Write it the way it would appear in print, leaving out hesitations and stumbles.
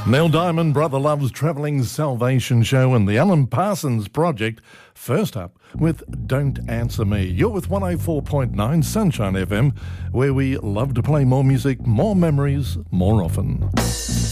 Neil Diamond, Brother Love's Travelling Salvation Show, and the Alan Parsons Project. First up with Don't Answer Me. You're with 104.9 Sunshine FM, where we love to play more music, more memories, more often.